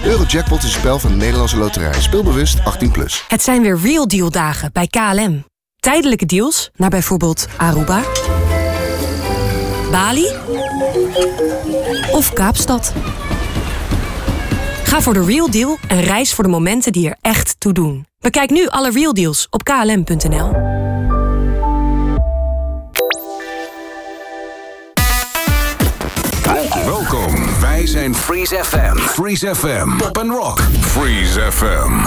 Eurojackpot is een spel van de Nederlandse Loterij. Speelbewust 18+. Het zijn weer Real Deal dagen bij KLM. Tijdelijke deals naar bijvoorbeeld Aruba, Bali of Kaapstad. Ga voor de Real Deal en reis voor de momenten die er echt toe doen. Bekijk nu alle Real Deals op klm.nl. Welkom, wij zijn Freeze FM. Freeze FM, pop and rock. Freeze FM.